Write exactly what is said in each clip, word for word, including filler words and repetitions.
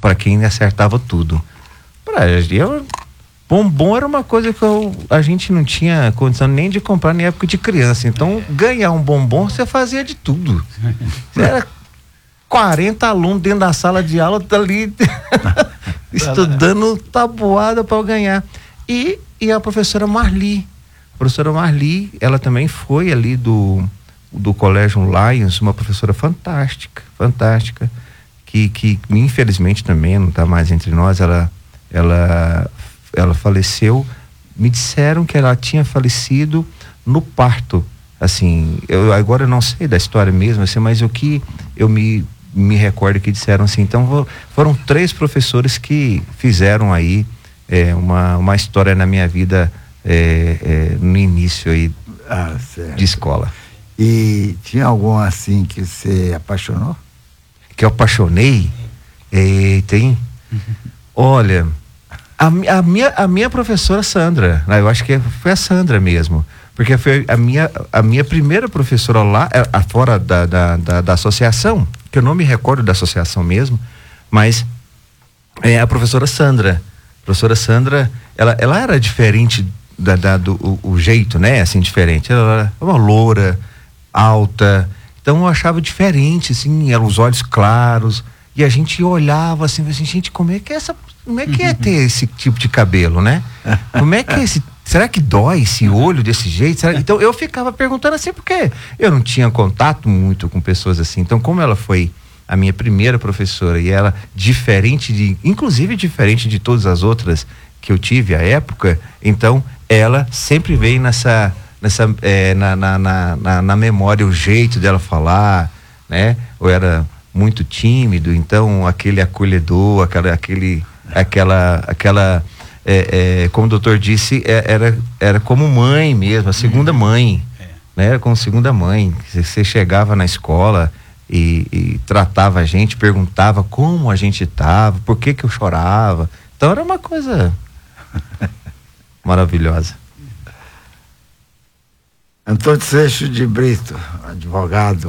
para quem acertava tudo. Pra eu, bombom era uma coisa que eu, a gente não tinha condição nem de comprar na época de criança. Então, ganhar um bombom, você fazia de tudo. Você era quarenta alunos dentro da sala de aula, tá ali estudando tabuada para ganhar. E, e a professora Marli. A professora Marli, ela também foi ali do, do Colégio Lions, uma professora fantástica, fantástica, que, que infelizmente também não está mais entre nós. Ela, ela, ela faleceu. Me disseram que ela tinha falecido no parto. Assim, eu agora eu não sei da história mesmo, assim, mas o que eu me, me recordo que disseram assim. Então foram três professores que fizeram aí é, uma, uma história na minha vida. É, é, no início aí ah, de escola. E tinha algum assim que você apaixonou? Que eu apaixonei? É, tem. Olha, a, a, minha, a minha professora Sandra, eu acho que foi a Sandra mesmo, porque foi a minha, a minha primeira professora lá, a, fora da, da, da, da associação, que eu não me recordo da associação mesmo, mas é a professora Sandra. A professora Sandra, ela, ela era diferente Da, da, do, o, o jeito, né, assim, diferente. Ela era uma loura, alta, então eu achava diferente, assim, eram os olhos claros, e a gente olhava assim, assim, gente, como é que é essa, como é que é ter esse tipo de cabelo, né? Como é que é esse, será que dói esse olho desse jeito? Será? Então eu ficava perguntando assim, porque eu não tinha contato muito com pessoas assim, então como ela foi a minha primeira professora, e ela diferente de, inclusive diferente de todas as outras que eu tive à época, então ela sempre veio nessa, nessa é, na, na, na, na memória o jeito dela falar, né? Eu era muito tímido, então aquele acolhedor, aquela, aquele, aquela, aquela é, é, como o doutor disse, é, era, era como mãe mesmo, a segunda mãe, é. né? Era como segunda mãe. Você chegava na escola e, e tratava a gente, perguntava como a gente estava, por que que eu chorava. Então era uma coisa maravilhosa. Antônio Seixo de Brito, advogado.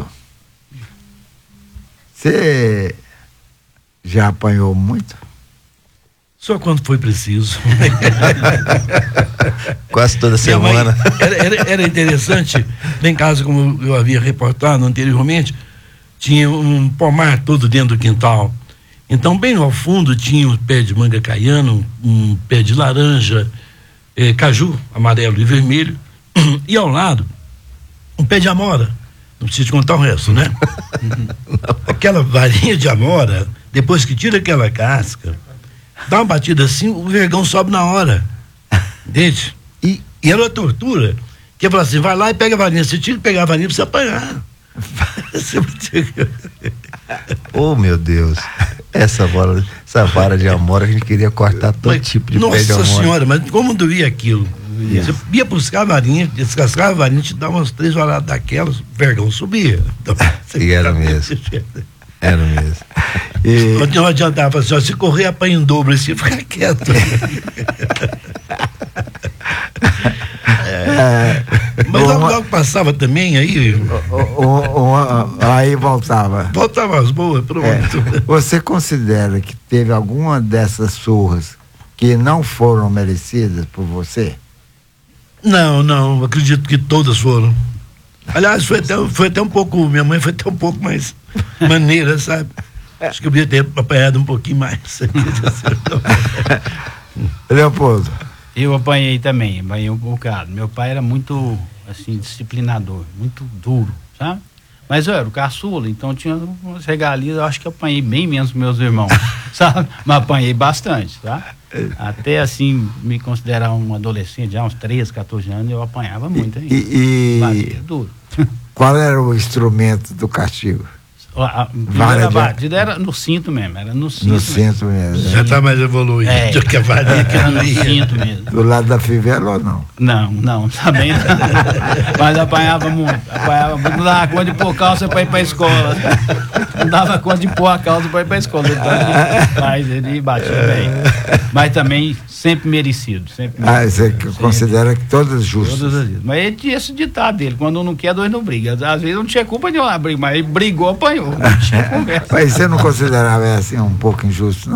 Você já apanhou muito? Só quando foi preciso. Quase toda semana. Mãe, era, era, era interessante, em casa, como eu havia reportado anteriormente, tinha um pomar todo dentro do quintal. Então, bem ao fundo, tinha um pé de manga caiana, um, um pé de laranja, eh, caju, amarelo e vermelho, e ao lado, um pé de amora. Não preciso te contar o resto, né? Aquela varinha de amora, depois que tira aquela casca, dá uma batida assim, o vergão sobe na hora. Entende? E, e era uma tortura. Que fala assim, vai lá e pega a varinha. Você tinha que pegar a varinha pra você apanhar. Oh, meu Deus. Essa bola, essa vara de amora, a gente queria cortar todo mas, tipo de pé de amora. Nossa senhora, mas como doía aquilo? Yeah. Você ia buscar a varinha, descascar a varinha, te dá umas três horas daquelas, o vergão subia. Então, e era mesmo. Era mesmo. E... Não adiantava assim, ó, se correr, apanha em dobro, assim, fica quieto. é. Mas logo, logo passava também aí. O, o, o, aí voltava. Voltava as boas, pronto. É. Você considera que teve alguma dessas surras que não foram merecidas por você? Não, não, acredito que todas foram. Aliás, foi até, foi até um pouco, minha mãe foi até um pouco mais maneira, sabe? Acho que eu podia ter apanhado um pouquinho mais. Leopoldo. Eu apanhei também, apanhei um bocado. Meu pai era muito, assim, disciplinador, muito duro, sabe? Mas eu era o caçula, então tinha umas regalias, eu acho que eu apanhei bem menos que meus irmãos, sabe? Mas apanhei bastante, tá? Até, assim, me considerar um adolescente, já uns treze, quatorze anos, eu apanhava muito ainda. E, e... Batia duro. Qual era o instrumento do castigo? A, a primeira batida era no cinto mesmo, era no cinto. No cinto mesmo. mesmo. Já está mais evoluído. É, que a varinha que era no cinto mesmo. Do lado da fivela ou não? Não, não, também não. Mas apanhava muito, apanhava muito. Não dava conta de pôr calça para ir para a escola. Não dava conta de pôr a calça para ir para a escola. Então, mas ele batia bem. Mas também sempre merecido. Sempre ah, merecido, você sempre. Considera que todas justas? Todas as vezes. Mas ele tinha esse ditado dele: quando um não quer, dois não briga. Às vezes não tinha culpa de uma briga, mas ele brigou, apanhou. Não tinha conversa. Mas você não considerava assim um pouco injusto, não?